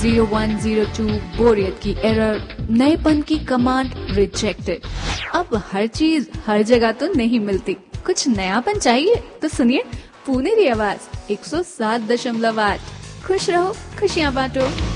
0102 बोरियत की एरर, नएपन की कमांड रिजेक्टेड। अब हर चीज हर जगह तो नहीं मिलती, कुछ नयापन चाहिए तो सुनिए पुनेरी आवाज 107.8। खुश रहो, खुशियां बांटो।